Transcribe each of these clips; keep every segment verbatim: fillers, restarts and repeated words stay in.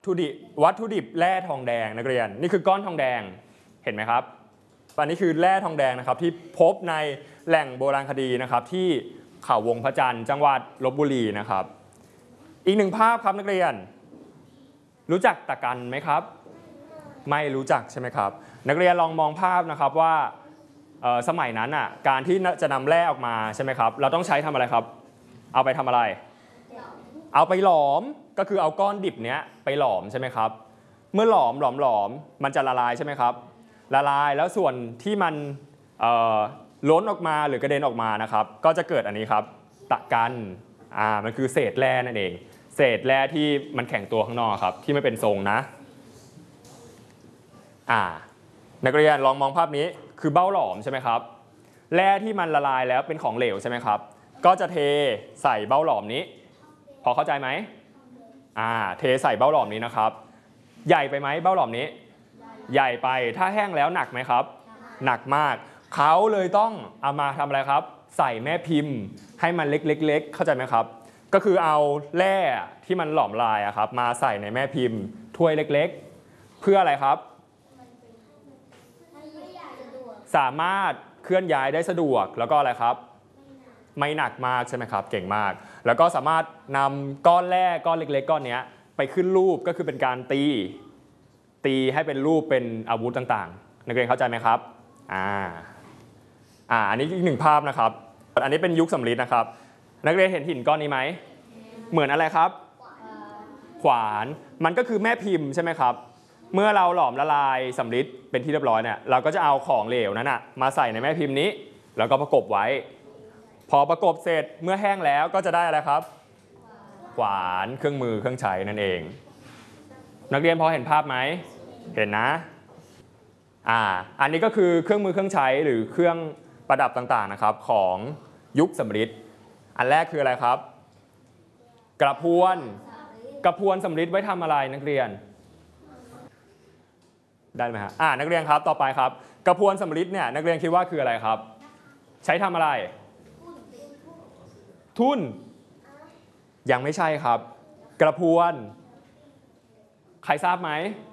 ถุดิบวัตถุดิบแร่ทองแดงนักเรียนนี่คือก้อนทองแดงเห็นไหมครับอันนี้คือแร่ทองแดงนะครับที่พบในแหล่งโบราณคดีนะครับที่เขาวงพระจันทร์จังหวัดลพบุรีนะครับอีกหนึ่งภาพครับนักเรียนรู้จักตะกันไหมครับไม่รู้จักใช่ไหมครับนักเรียนลองมองภาพนะครับว่าสมัยนั้นอ่ะการที่จะนำแร่ออกมาใช่ไหมครับเราต้องใช้ทำอะไรครับเอาไปทำอะไรเอาไปหลอมก็คือเอาก้อนดิบเนี้ยไปหลอมใช่ไหมครับเมื่อหลอมหลอมหลอมมันจะละลายใช่ไหมครับละลายแล้วส่วนที่มันล้นออกมาหรือกระเด็นออกมานะครับก็จะเกิดอันนี้ครับตะกันอ่ามันคือเศษแร่นั่นเองเศษแร่ที่มันแข็งตัวข้างนอกครับที่ไม่เป็นทรงนะอ่านักเรียนลองมองภาพนี้คือเบ้าหลอมใช่ไหมครับแร่ที่มันละลายแล้วเป็นของเหลวใช่ไหมครับก็จะเทใส่เบ้าหลอมนี้พอเข้าใจไหมอ่าเทใส่เบ้าหลอมนี้นะครับใหญ่ไปไหมเบ้าหลอมนี้ใหญ่ไปถ้าแห้งแล้วหนักไหมครับหนักมากเขาเลยต้องเอามาทำอะไรครับใส่แม่พิมพ์ให้มันเล็กๆเข้าใจไหมครับก็คือเอาแร่ที่มันหลอมลายอะครับมาใส่ในแม่พิมพ์ถ้วยเล็กๆเพื่ออะไรครับสามารถเคลื่อนย้ายได้สะดวกแล้วก็อะไรครับไม่หนักมากใช่ไหมครับเก่งมากแล้วก็สามารถนำก้อนแร่ก้อนเล็กๆก้อนนี้ไปขึ้นรูปก็คือเป็นการตีตีให้เป็นรูปเป็นอาวุธต่างๆนักเรียนเข้าใจไหมครับอ่าอ่าอันนี้อีกหนึ่งภาพนะครับอันนี้เป็นยุคสำริดนะครับนักเรียนเห็นหินก้อนนี้ไหมเหมือนอะไรครับขวานมันก็คือแม่พิมพ์ใช่ไหมครับเมื่อเราหลอมละลายสำริดเป็นที่เรียบร้อยเนี่ยเราก็จะเอาของเหลวนั้นนะมาใส่ในแม่พิมพ์นี้แล้วก็ประกบไว้พอประกบเสร็จเมื่อแห้งแล้วก็จะได้อะไรครับขวานเครื่องมือเครื่องใช้นั่นเองนักเรียนพอเห็นภาพไหมเห็นนะอ่าอันนี้ก็คือเครื่องมือเครื่องใช้หรือเครื่องประดับต่างๆนะครับของยุคสำริดอันแรกคืออะไรครับกระพวนกระพวนสำริดไว้ทำอะไรนักเรียนได้ไหมฮะอ่านักเรียนครับต่อไปครับกระพวนสำริดเนี่ยนักเรียนคิดว่าคืออะไรครับใช้ทำอะไรทุ่นยังไม่ใช่ครับกระพวนใครทราบไหม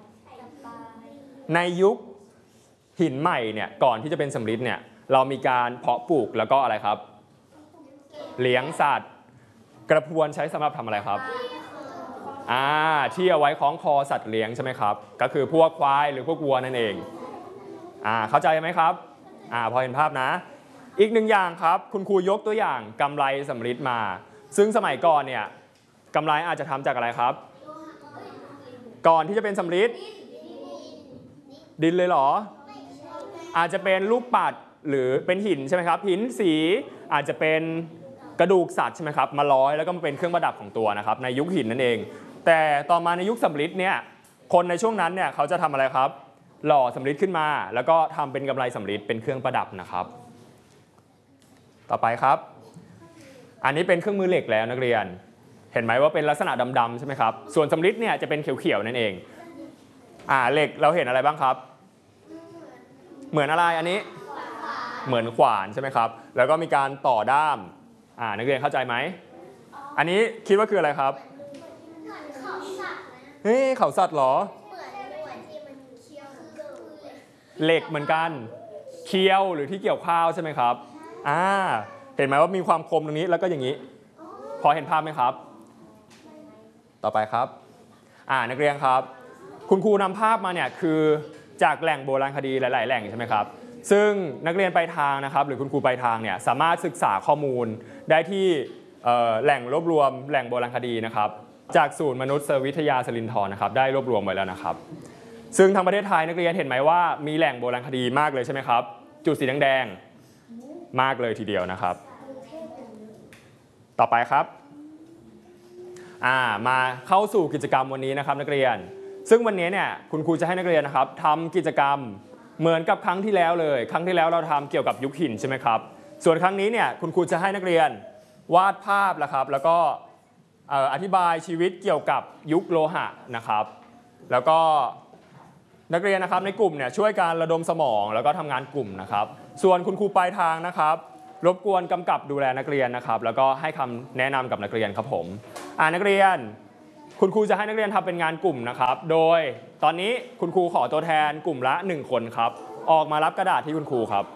ในยุคหินใหม่เนี่ยก่อนที่จะเป็นสำริดเนี่ยเรามีการเพาะปลูกแล้วก็อะไรครับเลี้ยงสัตว์กระพวนใช้สำหรับทำอะไรครับอ่าที่เอาไว้คล้องคอสัตว์เลี้ยงใช่ไหมครับก็คือพวกควายหรือพวกวัวนั่นเองอ่าเข้าใจไหมครับอ่าพอเห็นภาพนะอีกหนึ่งอย่างครับคุณครูยกตัวอย่างกำไลสำริดมาซึ่งสมัยก่อนเนี่ยกำไลอาจจะทำจากอะไรครับก่อนที่จะเป็นสำริดดินเลยเหรออาจจะเป็นลูกปัดหรือเป็นหินใช่ไหมครับหินสีอาจจะเป็นกระดูกสัตว์ใช่ไหมครับมาร้อยแล้วก็มาเป็นเครื่องประดับของตัวนะครับในยุคหินนั่นเองแต่ต่อมาในยุคสำริดเนี่ยคนในช่วงนั้นเนี่ยเขาจะทำอะไรครับหล่อสำริดขึ้นมาแล้วก็ทำเป็นกำไลสำริดเป็นเครื่องประดับนะครับต่อไปครับอันนี้เป็นเครื่องมือเหล็กแล้วนักเรียนเห็นไหมว่าเป็นลักษณะดำๆใช่ไหมครับส่วนสำริดเนี่ยจะเป็นเขียวๆนั่นเองอ่าเหล็กเราเห็นอะไรบ้างครับเหมือนอะไรอันนี้เหมือนขวานใช่ไหมครับแล้วก็มีการต่อด้ามอ่านักเรียนเข้าใจไหมอันนี้คิดว่าคืออะไรครับเฮ้ยเขาสัตว์เหรอเหล็กเหมือนกันเคี้ยวหรือที่เกี่ยวข้าวใช่ไหมครับอ่าเห็นไหมว่ามีความคมตรงนี้แล้วก็อย่างนี้พอเห็นภาพไหมครับต่อไปครับอ่านักเรียนครับคุณครูนำภาพมาเนี่ยคือจากแหล่งโบราณคดีหลายๆแหล่งใช่ไหมครับซึ่งนักเรียนปลายทางนะครับหรือคุณครูปลายทางเนี่ยสามารถศึกษาข้อมูลได้ที่แหล่งรวบรวมแหล่งโบราณคดีนะครับจากศูนย์มนุษยวิทยาสิรินธรนะครับได้รวบรวมไว้แล้วนะครับซึ่งทางประเทศไทยนักเรียนเห็นไหมว่ามีแหล่งโบราณคดีมากเลยใช่ไหมครับจุดสีแดงๆมากเลยทีเดียวนะครับต่อไปครับอ่ามาเข้าสู่กิจกรรมวันนี้นะครับนักเรียนซึ่งวันนี้เนี่ยคุณครูจะให้นักเรียนนะครับทำกิจกรรมเหมือนกับครั้งที่แล้วเลยครั้งที่แล้วเราทำเกี่ยวกับยุคหินใช่ไหมครับส่วนครั้งนี้เนี่ยคุณครูจะให้นักเรียนวาดภาพนะครับแล้วก็อธิบายชีวิตเกี่ยวกับยุคโลหะนะครับแล้วก็นักเรียนนะครับในกลุ่มเนี่ยช่วยการระดมสมองแล้วก็ทำงานกลุ่มนะครับส่วนคุณครูปลายทางนะครับรบกวนกำกับดูแลนักเรียนนะครับแล้วก็ให้คำแนะนำกับนักเรียนครับผมอ่านักเรียนคุณครูจะให้นักเรียนทำเป็นงานกลุ่มนะครับโดยตอนนี้คุณครูขอตัวแทนกลุ่มละหนึ่งคนครับออกมารับกระดาษที่คุณครูครับ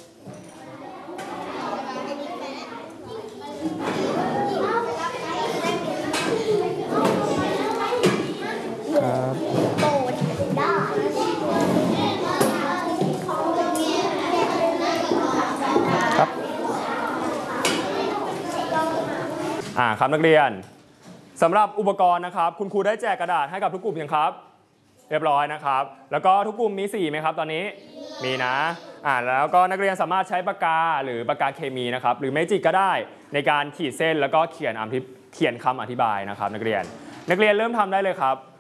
ครับอ่าครับนักเรียนสำหรับอุปกรณ์นะครับคุณครูได้แจกกระดาษให้กับทุกกลุ่มยังครับเรียบร้อยนะครับแล้วก็ทุกกลุ่มมีสีไหมครับตอนนี้มีนะอ่าแล้วก็นักเรียนสามารถใช้ปากกาหรือปากกาเคมีนะครับหรือเมจิกก็ได้ในการขีดเส้นแล้วก็เขียนอธิเขียนคำอธิบายนะครับนักเรียนนักเรียนเริ่มทำได้เลยครับ